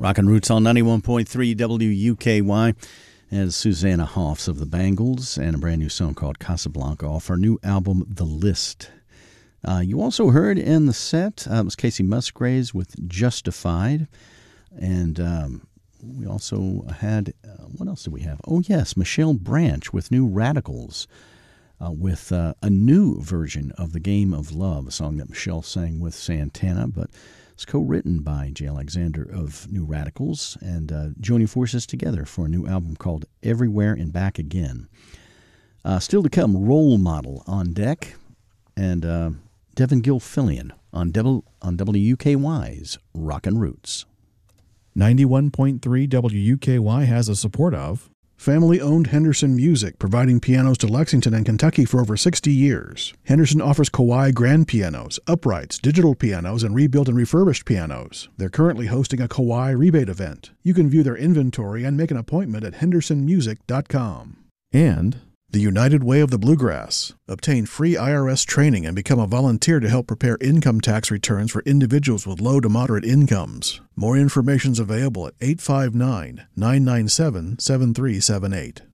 Rockin' Roots on 91.3 WUKY as Susanna Hoffs of the Bangles and a brand new song called Casablanca off her new album, The List. You also heard in the set, it was Casey Musgraves with Justified. And we also had, what else did we have? Oh, yes, Michelle Branch with New Radicals with a new version of The Game of Love, a song that Michelle sang with Santana, but it's co-written by Jay Alexander of New Radicals and joining forces together for a new album called Everywhere and Back Again. Still to come, Role Model on deck and Devin Gilfillian on WUKY's Rockin' Roots. 91.3 WUKY has the support of family-owned Henderson Music, providing pianos to Lexington and Kentucky for over 60 years. Henderson offers Kawai grand pianos, uprights, digital pianos, and rebuilt and refurbished pianos. They're currently hosting a Kawai rebate event. You can view their inventory and make an appointment at hendersonmusic.com. And The United Way of the Bluegrass. Obtain free IRS training and become a volunteer to help prepare income tax returns for individuals with low to moderate incomes. More information is available at 859-997-7378.